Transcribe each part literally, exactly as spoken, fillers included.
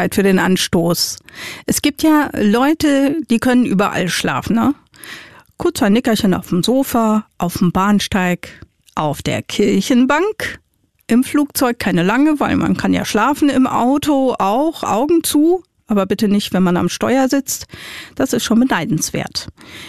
Zeit für den Anstoß. Es gibt ja Leute, die können überall schlafen, ne? Kurz ein Nickerchen auf dem Sofa, auf dem Bahnsteig, auf der Kirchenbank, im Flugzeug keine lange, weil man kann ja schlafen, im Auto auch, Augen zu, aber bitte nicht, wenn man am Steuer sitzt. Das ist schon beneidenswert.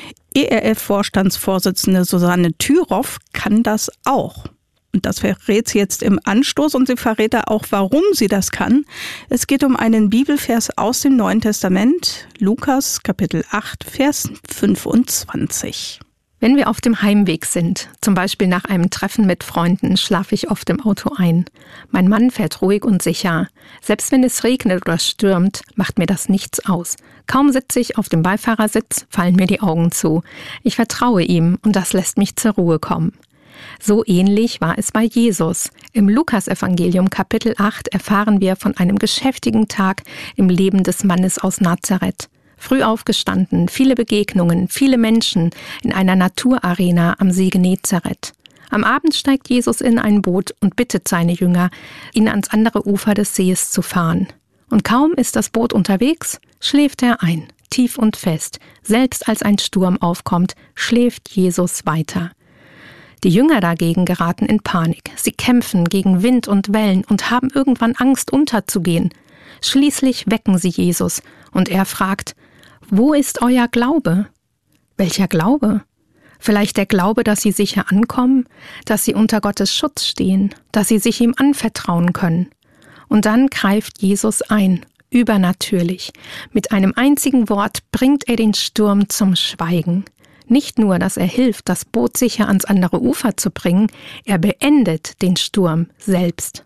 E R F-Vorstandsvorsitzende Susanne Thyroff kann das auch. Und das verrät sie jetzt im Anstoß und sie verrät da auch, warum sie das kann. Es geht um einen Bibelvers aus dem Neuen Testament, Lukas Kapitel acht, Vers fünfundzwanzig. Wenn wir auf dem Heimweg sind, zum Beispiel nach einem Treffen mit Freunden, schlafe ich oft im Auto ein. Mein Mann fährt ruhig und sicher. Selbst wenn es regnet oder stürmt, macht mir das nichts aus. Kaum sitze ich auf dem Beifahrersitz, fallen mir die Augen zu. Ich vertraue ihm und das lässt mich zur Ruhe kommen. So ähnlich war es bei Jesus. Im Lukasevangelium Kapitel acht erfahren wir von einem geschäftigen Tag im Leben des Mannes aus Nazareth. Früh aufgestanden, viele Begegnungen, viele Menschen in einer Naturarena am See Genezareth. Am Abend steigt Jesus in ein Boot und bittet seine Jünger, ihn ans andere Ufer des Sees zu fahren. Und kaum ist das Boot unterwegs, schläft er ein, tief und fest. Selbst als ein Sturm aufkommt, schläft Jesus weiter. Die Jünger dagegen geraten in Panik. Sie kämpfen gegen Wind und Wellen und haben irgendwann Angst, unterzugehen. Schließlich wecken sie Jesus und er fragt: Wo ist euer Glaube? Welcher Glaube? Vielleicht der Glaube, dass sie sicher ankommen, dass sie unter Gottes Schutz stehen, dass sie sich ihm anvertrauen können. Und dann greift Jesus ein, übernatürlich. Mit einem einzigen Wort bringt er den Sturm zum Schweigen. Nicht nur, dass er hilft, das Boot sicher ans andere Ufer zu bringen, er beendet den Sturm selbst.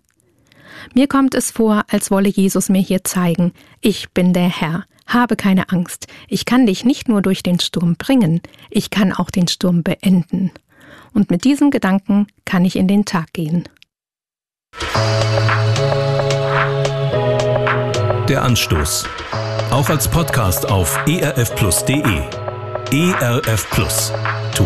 Mir kommt es vor, als wolle Jesus mir hier zeigen: Ich bin der Herr, habe keine Angst. Ich kann dich nicht nur durch den Sturm bringen, ich kann auch den Sturm beenden. Und mit diesem Gedanken kann ich in den Tag gehen. Der Anstoß. Auch als Podcast auf e r f plus punkt d e. E R F Plus.